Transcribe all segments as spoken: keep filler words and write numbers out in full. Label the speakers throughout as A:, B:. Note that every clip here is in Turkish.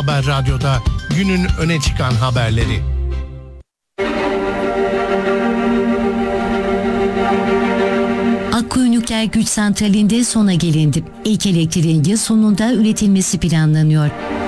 A: Haber Radyo'da günün öne çıkan haberleri.
B: Akkuyu Nükleer Güç Santrali'nde sona gelindi. İlk elektriğin yıl sonunda üretilmesi planlanıyor.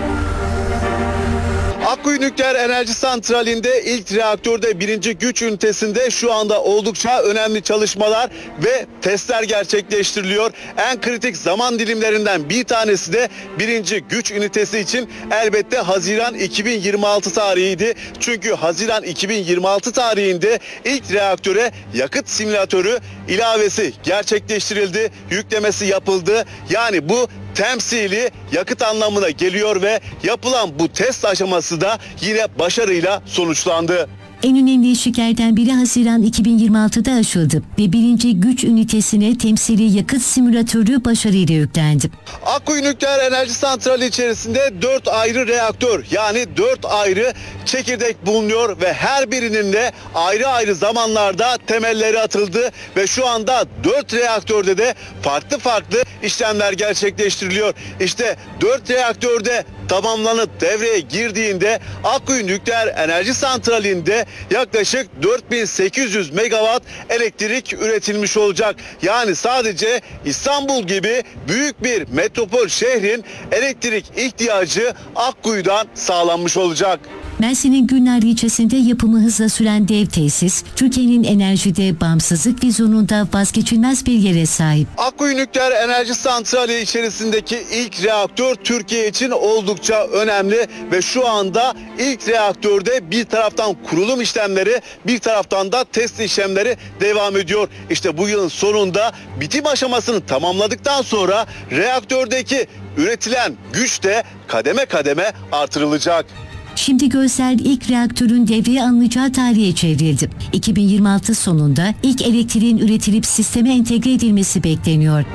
C: Akkuyu Nükleer Enerji Santrali'nde ilk reaktörde birinci güç ünitesinde şu anda oldukça önemli çalışmalar ve testler gerçekleştiriliyor. En kritik zaman dilimlerinden bir tanesi de birinci güç ünitesi için elbette Haziran iki bin yirmi altı tarihiydi. Çünkü Haziran iki bin yirmi altı tarihinde ilk reaktöre yakıt simülatörü ilavesi gerçekleştirildi, yüklemesi yapıldı. Yani bu temsili yakıt anlamına geliyor ve yapılan bu test aşaması da yine başarıyla sonuçlandı.
B: En önemli eşiklerden biri Haziran iki bin yirmi altıda aşıldı ve birinci güç ünitesine temsili yakıt simülatörü başarıyla yüklendi.
C: Akkuyu Nükleer Enerji Santrali içerisinde dört ayrı reaktör, yani dört ayrı çekirdek bulunuyor ve her birinin de ayrı ayrı zamanlarda temelleri atıldı ve şu anda dört reaktörde de farklı farklı işlemler gerçekleştiriliyor. İşte dört reaktörde tamamlanıp devreye girdiğinde Akkuyu Nükleer Enerji Santrali'nde yaklaşık dört bin sekiz yüz megawatt elektrik üretilmiş olacak. Yani sadece İstanbul gibi büyük bir metropol şehrin elektrik ihtiyacı Akkuyu'dan sağlanmış olacak.
B: Mersin'in Gülnar ilçesinde yapımı hızla süren dev tesis, Türkiye'nin enerjide bağımsızlık vizyonunda vazgeçilmez bir yere sahip.
C: Akkuyu Nükleer Enerji Santrali içerisindeki ilk reaktör Türkiye için oldukça önemli ve şu anda ilk reaktörde bir taraftan kurulum işlemleri, bir taraftan da test işlemleri devam ediyor. İşte bu yılın sonunda bitim aşamasını tamamladıktan sonra reaktördeki üretilen güç de kademe kademe artırılacak.
B: Şimdi gözler ilk reaktörün devreye alınacağı tarihe çevrildi. iki bin yirmi altı sonunda ilk elektriğin üretilip sisteme entegre edilmesi bekleniyor.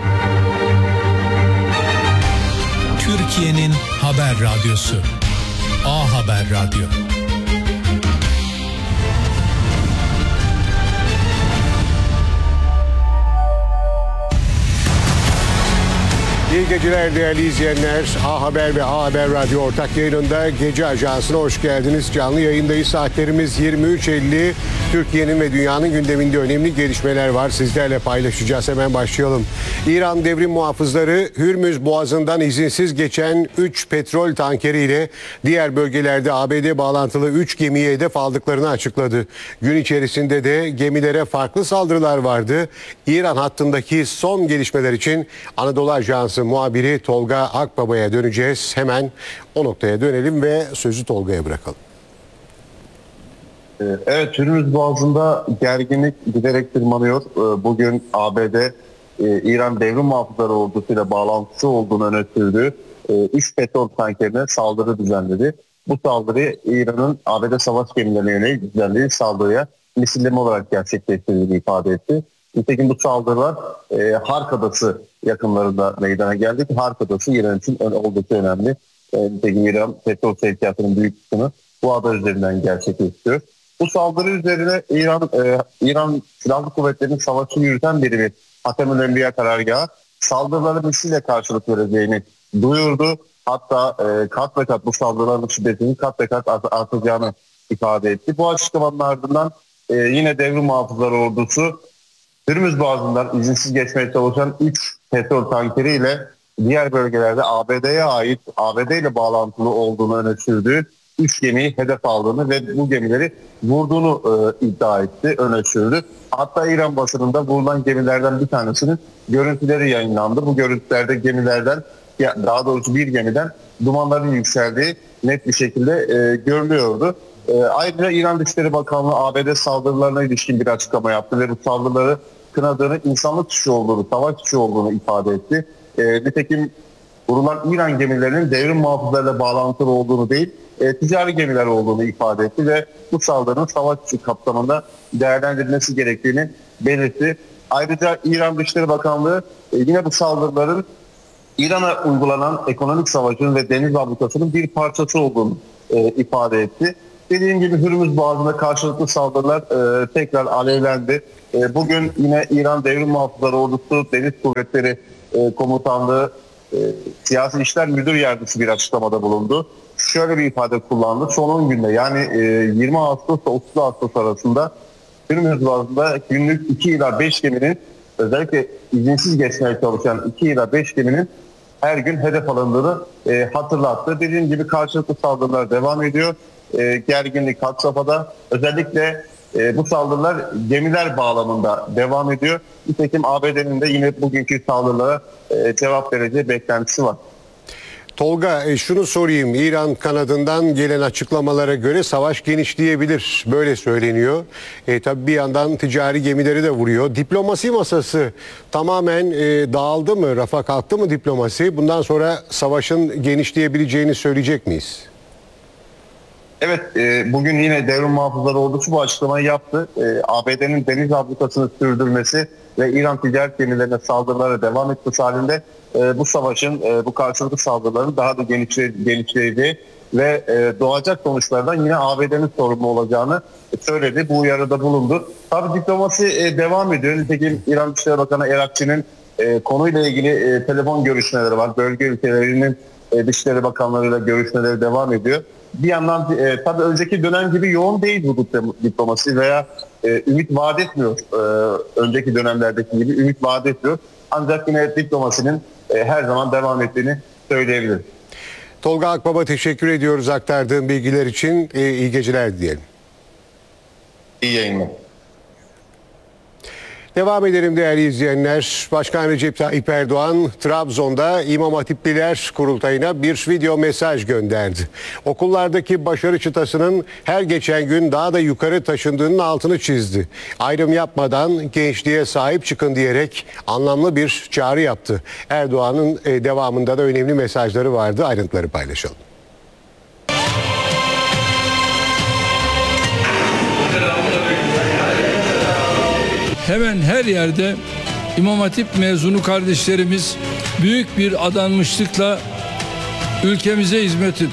A: Türkiye'nin haber radyosu A Haber Radyo.
D: İyi geceler değerli izleyenler. A Haber ve A Haber Radyo ortak yayınında Gece Ajansı'na hoş geldiniz. Canlı yayındayız. Saatlerimiz yirmi üç elli. Türkiye'nin ve dünyanın gündeminde önemli gelişmeler var. Sizlerle paylaşacağız. Hemen başlayalım. İran devrim muhafızları Hürmüz Boğazı'ndan izinsiz geçen üç petrol tankeriyle diğer bölgelerde A B D bağlantılı üç gemiye hedef aldıklarını açıkladı. Gün içerisinde de gemilere farklı saldırılar vardı. İran hattındaki son gelişmeler için Anadolu Ajansı muhabiri Tolga Akbaba'ya döneceğiz. Hemen o noktaya dönelim ve sözü Tolga'ya bırakalım.
E: Evet, Hürmüz Boğazı'nda gerginlik giderek tırmanıyor. Bugün A B D İran devrim muhafızları ordusuyla bağlantısı olduğunu öne sürdüğü üç petrol tankerine saldırı düzenledi. Bu saldırı İran'ın A B D savaş gemilerine yönelik düzenlediği saldırıya misilleme olarak gerçekleştirildiğini ifade etti. Nitekim bu saldırılar e, Hark Adası yakınlarında meydana geldi ki Hark Adası İran için oldukça önemli. E, nitekim İran petrol sevkiyatının büyük kısmını bu ada üzerinden gerçekleştiriyor. Bu saldırı üzerine İran e, İran Silahlı Kuvvetleri'nin savaşı yürüten birimi Hatemül Enbiya karargahı saldırıları misille karşılık vereceğini duyurdu. Hatta e, kat ve kat bu saldırıların şiddetinin kat ve kat artacağını ifade etti. Bu açıklamanın ardından e, yine devrim muhafızları ordusu Hürmüz Boğazı'ndan izinsiz geçmeye çalışan üç petrol tankeriyle diğer bölgelerde A B D'ye ait, A B D ile bağlantılı olduğunu öne sürdüğü üç gemiyi hedef aldığını ve bu gemileri vurduğunu e, iddia etti, öne sürdü. Hatta İran basınında vurulan gemilerden bir tanesinin görüntüleri yayınlandı. Bu görüntülerde gemilerden, daha doğrusu bir gemiden dumanların yükseldiği net bir şekilde e, görülüyordu. E, ayrıca İran Dışişleri Bakanlığı A B D saldırılarına ilişkin bir açıklama yaptı ve bu saldırıları kınadığını, insanlık dışı olduğunu, savaş dışı olduğunu ifade etti. E, nitekim vurulan İran gemilerinin devrim muhafızlarıyla bağlantılı olduğunu değil, e, ticari gemiler olduğunu ifade etti ve bu saldırının savaş dışı kapsamında değerlendirilmesi gerektiğini belirtti. Ayrıca İran Dışişleri Bakanlığı e, yine bu saldırıların İran'a uygulanan ekonomik savaşın ve deniz ablukasının bir parçası olduğunu e, ifade etti. Dediğim gibi Hürmüz Boğazı'nda karşılıklı saldırılar e, tekrar alevlendi. E, bugün yine İran Devrim Muhafızları Ordusu Deniz Kuvvetleri e, Komutanlığı e, Siyasi İşler Müdür Yardımcısı bir açıklamada bulundu. Şöyle bir ifade kullandı. Son on günde yani e, yirmi Ağustos ile otuz Ağustos arasında günümüz bazında günlük iki ila beş geminin, özellikle izinsiz geçmeye çalışan iki ila beş geminin her gün hedef alındığını e, hatırlattı. Dediğim gibi karşılıklı saldırılar devam ediyor. E, gerginlik had safhada. Özellikle e, bu saldırılar gemiler bağlamında devam ediyor. Nitekim A B D'nin de yine bugünkü saldırılara e, cevap vereceği beklentisi var.
D: Tolga, e, şunu sorayım. İran kanadından gelen açıklamalara göre savaş genişleyebilir. Böyle söyleniyor. E, tabii bir yandan ticari gemileri de vuruyor. Diplomasi masası tamamen e, dağıldı mı? Rafa kalktı mı diplomasi? Bundan sonra savaşın genişleyebileceğini söyleyecek miyiz?
E: Evet, e, bugün yine devrim muhafızları ordusu bu açıklamayı yaptı. E, A B D'nin deniz ablukasını sürdürmesi ve İran ticaret gemilerine saldırılara devam etmesi halinde e, bu savaşın, e, bu karşılıklı saldırıların daha da genişle, genişleyeceği ve e, doğacak sonuçlardan yine A B D'nin sorumlu olacağını söyledi. Bu uyarıda bulundu. Tabii diplomasi e, devam ediyor. Nitekim İran Dışişleri Bakanı Erakçı'nın e, konuyla ilgili e, telefon görüşmeleri var. Bölge ülkelerinin e, Dışişleri Bakanlarıyla görüşmeleri devam ediyor. Bir yandan e, tabii önceki dönem gibi yoğun değil bu diplomasi veya e, ümit vaat etmiyor. E, önceki dönemlerdeki gibi ümit vaat etmiyor. Ancak yine diplomasinin e, her zaman devam ettiğini söyleyebilirim.
D: Tolga Akbaba, teşekkür ediyoruz aktardığın bilgiler için. E, iyi geceler diyelim.
E: İyi yayınlar.
D: Devam edelim değerli izleyenler. Başkan Recep Tayyip Erdoğan Trabzon'da İmam Hatipliler Kurultayı'na bir video mesaj gönderdi. Okullardaki başarı çıtasının her geçen gün daha da yukarı taşındığının altını çizdi. Ayrım yapmadan gençliğe sahip çıkın diyerek anlamlı bir çağrı yaptı. Erdoğan'ın devamında da önemli mesajları vardı. Ayrıntıları paylaşalım.
F: Hemen her yerde İmam Hatip mezunu kardeşlerimiz büyük bir adanmışlıkla ülkemize hizmet ediyor.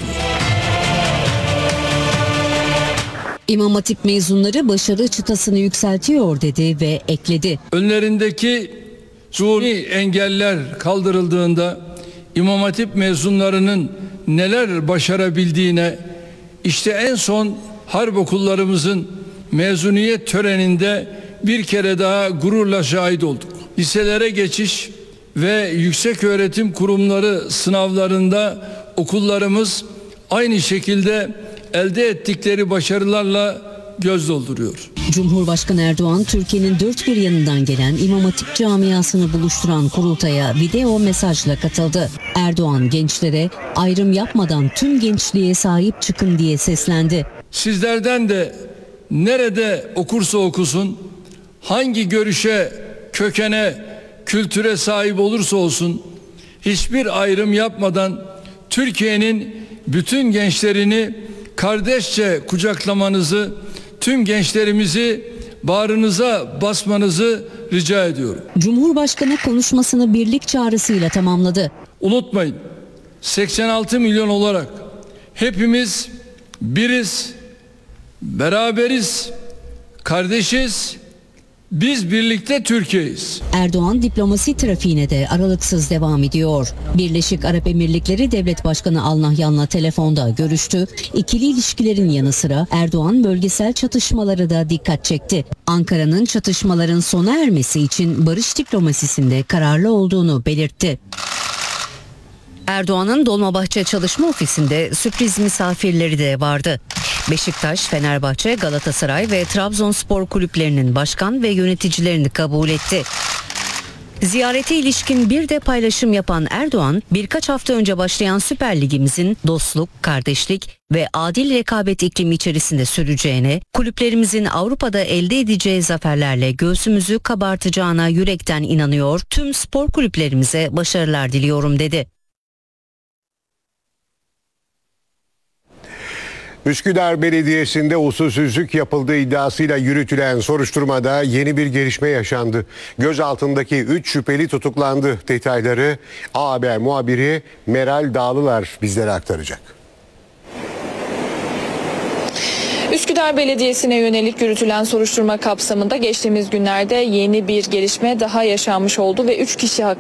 G: İmam Hatip mezunları başarı çıtasını yükseltiyor dedi ve ekledi.
F: Önlerindeki zuhuri engeller kaldırıldığında İmam Hatip mezunlarının neler başarabildiğine işte en son harp okullarımızın mezuniyet töreninde bir kere daha gururla şahit olduk. Liselere geçiş ve yükseköğretim kurumları sınavlarında okullarımız aynı şekilde elde ettikleri başarılarla göz dolduruyor.
G: Cumhurbaşkanı Erdoğan, Türkiye'nin dört bir yanından gelen İmam Hatip camiasını buluşturan kurultaya video mesajla katıldı. Erdoğan gençlere ayrım yapmadan tüm gençliğe sahip çıkın diye seslendi.
F: Sizlerden de nerede okursa okusun, hangi görüşe, kökene, kültüre sahip olursa olsun hiçbir ayrım yapmadan Türkiye'nin bütün gençlerini kardeşçe kucaklamanızı, tüm gençlerimizi bağrınıza basmanızı rica ediyorum.
G: Cumhurbaşkanı konuşmasını birlik çağrısıyla tamamladı.
F: Unutmayın, seksen altı milyon olarak hepimiz biriz, beraberiz, kardeşiz. Biz birlikte Türkiye'yiz.
G: Erdoğan diplomasi trafiğine de aralıksız devam ediyor. Birleşik Arap Emirlikleri Devlet Başkanı Al Nahyan'la telefonda görüştü. İkili ilişkilerin yanı sıra Erdoğan bölgesel çatışmaları da dikkat çekti. Ankara'nın çatışmaların sona ermesi için barış diplomasisinde kararlı olduğunu belirtti. Erdoğan'ın Dolmabahçe Çalışma Ofisi'nde sürpriz misafirleri de vardı. Beşiktaş, Fenerbahçe, Galatasaray ve Trabzonspor kulüplerinin başkan ve yöneticilerini kabul etti. Ziyarete ilişkin bir de paylaşım yapan Erdoğan, birkaç hafta önce başlayan Süper Ligimizin dostluk, kardeşlik ve adil rekabet iklimi içerisinde süreceğine, kulüplerimizin Avrupa'da elde edeceği zaferlerle göğsümüzü kabartacağına yürekten inanıyor, tüm spor kulüplerimize başarılar diliyorum dedi.
D: Üsküdar Belediyesi'nde usulsüzlük yapıldığı iddiasıyla yürütülen soruşturmada yeni bir gelişme yaşandı. Gözaltındaki üç şüpheli tutuklandı. Detayları A Haber muhabiri Meral Dağlılar bizlere aktaracak.
H: Üsküdar Belediyesi'ne yönelik yürütülen soruşturma kapsamında geçtiğimiz günlerde yeni bir gelişme daha yaşanmış oldu ve üç kişi hakkında